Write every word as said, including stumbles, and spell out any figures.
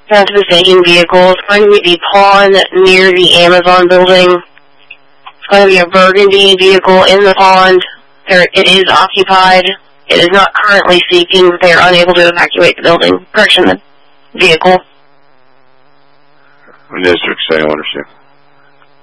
That's the sinking vehicle. It's going to be the pond near the Amazon building. It's going to be a burgundy vehicle in the pond. There, it is occupied. It is not currently seeking. They are unable to evacuate the building. Correction, the vehicle. District, say, I understand.